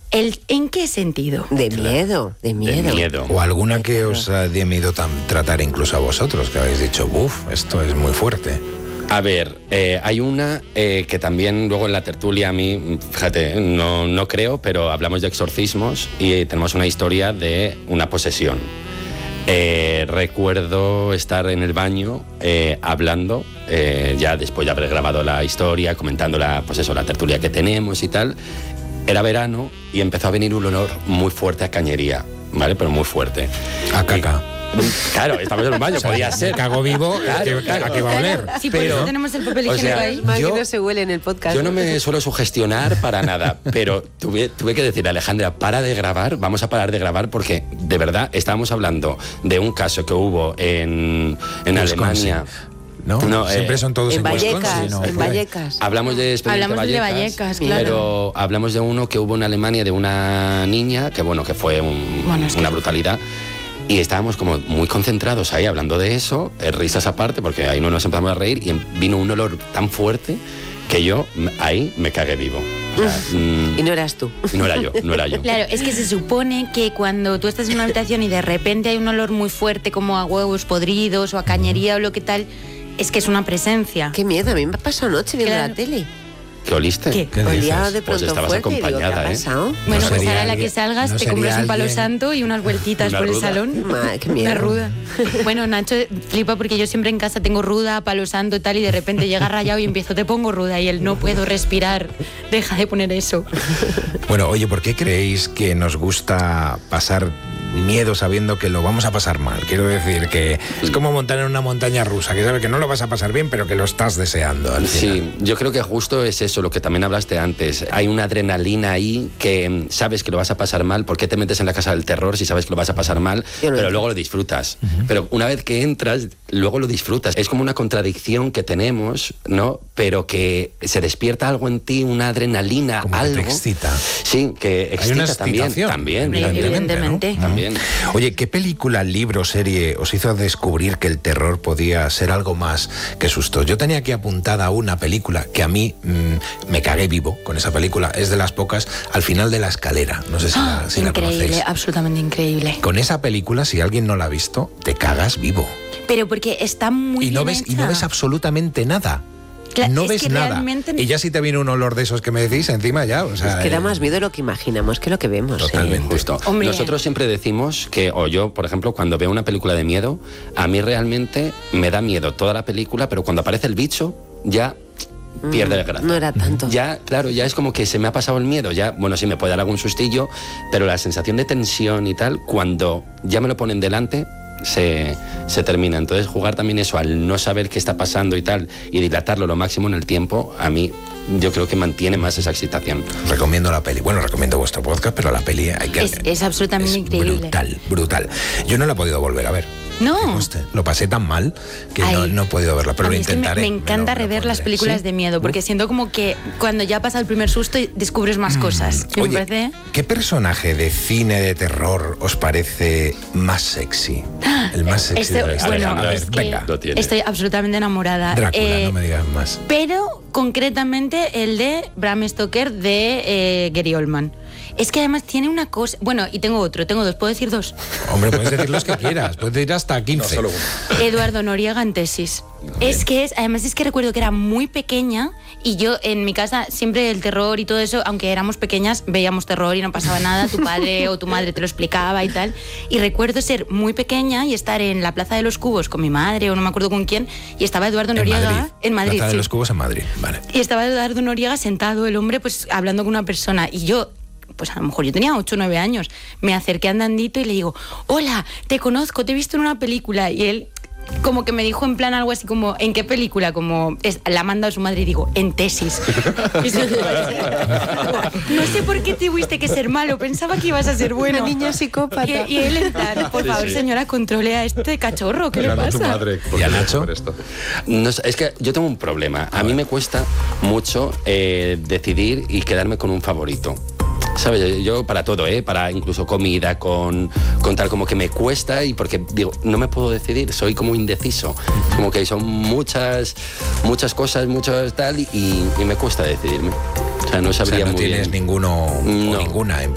¿En qué sentido? De miedo. De miedo. O alguna que os dé miedo tratar incluso a vosotros, que habéis dicho, esto es muy fuerte. A ver, hay una que también luego en la tertulia a mí, fíjate, no creo, pero hablamos de exorcismos y tenemos una historia de una posesión. Recuerdo estar en el baño hablando, ya después de haber grabado la historia, comentando la tertulia que tenemos y tal. Era verano y empezó a venir un olor muy fuerte a cañería, ¿vale? Pero muy fuerte. A caca. Claro, estamos en un baño, podía ser. Cago vivo, claro, ¿a qué va a oler? Sí, por eso tenemos el papel higiénico ahí. Mal que no se huele en el podcast. Yo no me suelo sugestionar para nada, pero tuve que decirle a Alejandra, para de grabar, vamos a parar de grabar, porque de verdad estábamos hablando de un caso que hubo en Alemania. No, siempre son todos en Vallecas, Wisconsin, en Vallecas. Hablamos de Expediente Vallecas, claro. Pero hablamos de uno que hubo en Alemania de una niña que fue una brutalidad. Y estábamos como muy concentrados ahí hablando de eso, risas aparte, porque ahí no nos empezamos a reír, y vino un olor tan fuerte que yo ahí me cagué vivo. O sea, y no eras tú. No era yo. Claro, es que se supone que cuando tú estás en una habitación y de repente hay un olor muy fuerte como a huevos podridos o a cañería o lo que tal, es que es una presencia. Qué miedo, a mí me pasó anoche viendo la tele. ¿Qué oliste? ¿Qué olía de pronto estabas fuerte acompañada, y digo, ¿qué ha pasado? Bueno, pues ahora a la que salgas te compras un palo santo y unas vueltitas por el salón. Qué miedo. Una ruda. Bueno, Nacho flipa porque yo siempre en casa tengo ruda, palo santo y tal, y de repente llega rayado y empiezo, te pongo ruda, y él, no puedo respirar, deja de poner eso. Bueno, oye, ¿por qué creéis que nos gusta pasar miedo sabiendo que lo vamos a pasar mal? Quiero decir que es como montar en una montaña rusa, que sabes que no lo vas a pasar bien, pero que lo estás deseando al final. Sí, yo creo que justo es eso, lo que también hablaste antes. Hay una adrenalina ahí que sabes que lo vas a pasar mal. ¿Por qué te metes en la casa del terror si sabes que lo vas a pasar mal? Pero luego lo disfrutas. Pero una vez que entras, luego lo disfrutas. Es como una contradicción que tenemos, ¿no? Pero que se despierta algo en ti, una adrenalina, como algo. Que te excita. Sí, que excita. Hay una excitación. También. Evidentemente. ¿No? También. Oye, ¿qué película, libro, serie os hizo descubrir que el terror podía ser algo más que sustos? Yo tenía aquí apuntada una película que a mí me cagué vivo con esa película. Es de las pocas, Al final de la escalera. No sé si la conocéis. Increíble, absolutamente increíble. Con esa película, si alguien no la ha visto, te cagas vivo. Pero porque está muy y no bien ves hecha. Y no ves absolutamente nada. No ves nada. Realmente... Y ya si te viene un olor de esos que me decís encima ya, o sea... Es que da más miedo lo que imaginamos que lo que vemos. Totalmente. Justo. Hombre. Nosotros siempre decimos que, o yo, por ejemplo, cuando veo una película de miedo, a mí realmente me da miedo toda la película, pero cuando aparece el bicho, ya pierde el gracia. No era tanto. Ya, claro, ya es como que se me ha pasado el miedo. Ya, bueno, sí me puede dar algún sustillo, pero la sensación de tensión y tal, cuando ya me lo ponen delante, se termina. Entonces jugar también eso al no saber qué está pasando y tal, y dilatarlo lo máximo en el tiempo, a mí yo creo que mantiene más esa excitación. Recomiendo la peli. Bueno, recomiendo vuestro podcast, pero la peli hay que... Es absolutamente increíble. Brutal. Yo no la he podido volver a ver. No. Lo pasé tan mal que no he podido verla, pero lo intentaré. Me encanta rever las películas de miedo, porque siento como que cuando ya pasa el primer susto descubres más cosas. Oye, ¿qué personaje de cine de terror os parece más sexy? El más sexy de la historia. Bueno, venga. Estoy absolutamente enamorada. Drácula, no me digas más. Pero concretamente el de Bram Stoker de Gary Oldman. Es que además tiene una cosa... Bueno, y tengo dos. ¿Puedo decir dos? Hombre, puedes decir los que quieras. Puedes decir hasta 15. No, solo uno. Eduardo Noriega en Tesis. Además es que recuerdo que era muy pequeña y yo en mi casa siempre el terror y todo eso, aunque éramos pequeñas, veíamos terror y no pasaba nada, tu padre o tu madre te lo explicaba y tal. Y recuerdo ser muy pequeña y estar en la Plaza de los Cubos con mi madre o no me acuerdo con quién, y estaba Eduardo Noriega en Madrid. Plaza de los Cubos en Madrid, vale. Y estaba Eduardo Noriega sentado, el hombre, pues hablando con una persona, y yo... Pues a lo mejor yo tenía 8 o 9 años, me acerqué andandito y le digo, hola, te conozco, te he visto en una película, y él como que me dijo en plan algo así como, ¿en qué película? Como la manda a su madre y digo, en Tesis. No sé por qué tuviste que ser malo, pensaba que ibas a ser bueno. Una niña psicópata. Y él en plan, por favor, señora, controle a este cachorro, ¿qué le pasa? Tu madre, ¿Y a Nacho? No, es que yo tengo un problema. A mí me cuesta mucho decidir y quedarme con un favorito. ¿Sabes? Yo para todo, para incluso comida, con tal, como que me cuesta, y porque digo, no me puedo decidir, soy como indeciso. Como que son muchas cosas, muchas tal, y me cuesta decidirme. O sea, no sabría muy bien. ¿No tienes ninguno o ninguna en